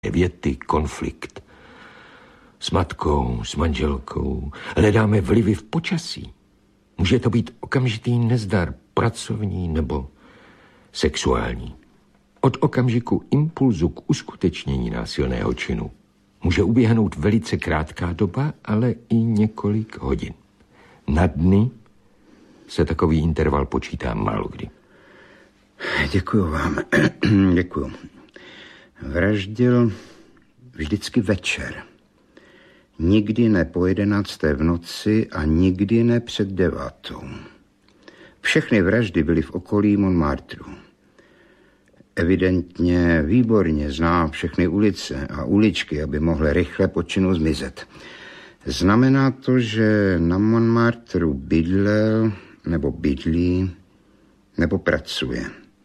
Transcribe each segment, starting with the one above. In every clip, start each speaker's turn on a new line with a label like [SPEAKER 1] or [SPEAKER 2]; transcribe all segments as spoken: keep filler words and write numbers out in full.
[SPEAKER 1] věty, konflikt. S matkou, s manželkou. Hledáme vlivy v počasí. Může to být okamžitý nezdar, pracovní nebo sexuální. Od okamžiku impulzu k uskutečnění násilného činu může uběhnout velice krátká doba, ale i několik hodin. Na dny se takový interval počítá málo kdy.
[SPEAKER 2] Děkuju vám. Děkuju. Vraždil vždycky večer. Nikdy ne po jedenácté v noci a nikdy ne před devátou. Všechny vraždy byly v okolí Montmartru. Evidentně výborně zná všechny ulice a uličky, aby mohl rychle po činu zmizet. Znamená to, že na Montmartru bydlel, nebo bydlí, nebo pracuje.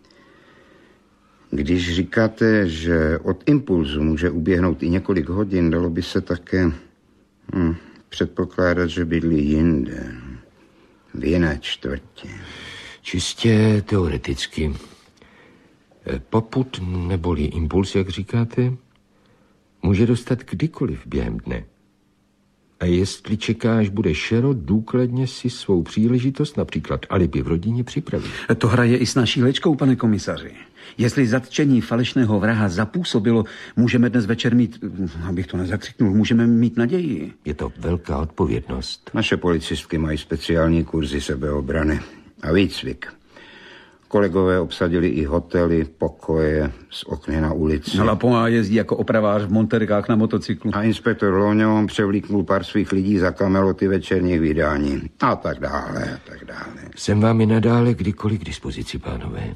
[SPEAKER 2] Když říkáte, že od impulzu může uběhnout i několik hodin, dalo by se také hm, předpokládat, že bydlí jinde, v jiné čtvrti.
[SPEAKER 1] Čistě teoreticky. Popud neboli impuls, jak říkáte, může dostat kdykoliv během dne. A jestli čeká, až bude šero, důkladně si svou příležitost, například alibi v rodině, připraví.
[SPEAKER 3] To hraje i s naší léčkou, pane komisaři. Jestli zatčení falešného vraha zapůsobilo, můžeme dnes večer mít, abych to nezakřiknul, můžeme mít naději.
[SPEAKER 1] Je to velká odpovědnost.
[SPEAKER 2] Naše policistky mají speciální kurzy sebeobrany a výcvik. Kolegové obsadili i hotely, pokoje z okny na ulici.
[SPEAKER 3] No, Lapon jezdí jako opravář v monterkách na motocyklu.
[SPEAKER 2] A inspektor Loňon převlíknul pár svých lidí za kameloty večerních vydání. A tak dále, a tak dále.
[SPEAKER 1] Jsem vám i nadále kdykoliv k dispozici, pánové.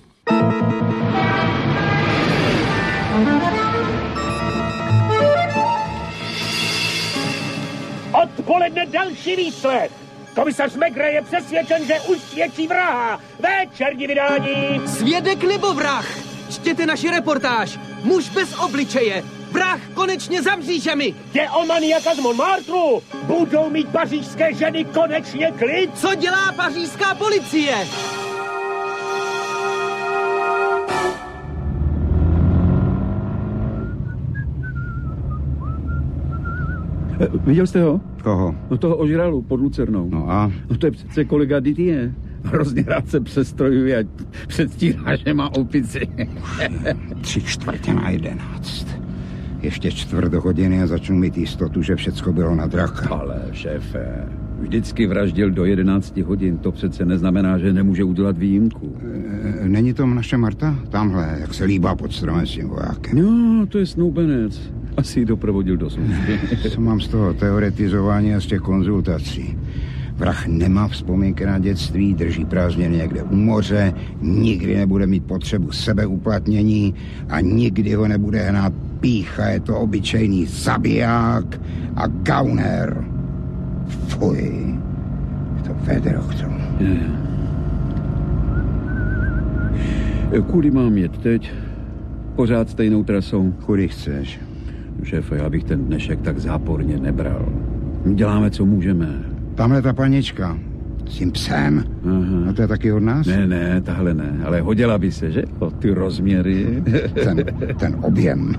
[SPEAKER 4] Odpoledne další výslech. Komisař Maigret je přesvědčen, že už svědčí vraha. Večerní vydání.
[SPEAKER 5] Svědek nebo vrah? Čtěte naši reportáž. Muž bez obličeje. Vrah konečně za mřížemi.
[SPEAKER 4] Jde o maniaka z Montmartru. Budou mít pařížské ženy konečně klid.
[SPEAKER 5] Co dělá pařížská policie?
[SPEAKER 3] Viděl jste ho?
[SPEAKER 2] Koho?
[SPEAKER 3] No toho ožralu pod Lucernou.
[SPEAKER 2] No a?
[SPEAKER 3] No to je přece kolega Didier. Hrozně rád se přestrojuje a předstírá, že má opici.
[SPEAKER 2] Tři čtvrtě na jedenáct. Ještě čtvrt hodiny a začnu mít jistotu, že všecko bylo na draka.
[SPEAKER 3] Ale šéfe, vždycky vraždil do jedenácti hodin. To přece neznamená, že nemůže udělat výjimku.
[SPEAKER 2] E, není to naše Marta? Tamhle, jak se líbá pod stromem s tím vojákem.
[SPEAKER 3] No, to je snoubenec. Asi ji doprovodil do služby.
[SPEAKER 2] Co mám z toho teoretizování a z těch konzultací? Vrah nemá vzpomínky na dětství, drží prázdniny někde u moře, nikdy nebude mít potřebu sebeuplatnění a nikdy ho nebude hnát pýcha, je to obyčejný zabiják a gauner. Fuj, je to vedro k tomu.
[SPEAKER 3] Kudy mám jet teď? Pořád stejnou trasou.
[SPEAKER 2] Kudy chceš?
[SPEAKER 3] Šéfe, já bych ten dnešek tak záporně nebral. Děláme, co můžeme.
[SPEAKER 2] Tamhle ta panička. S tím psem. Aha. A to je taky od nás?
[SPEAKER 3] Ne, ne, tahle ne. Ale hodila by se, že? O ty rozměry.
[SPEAKER 2] Ten, ten objem.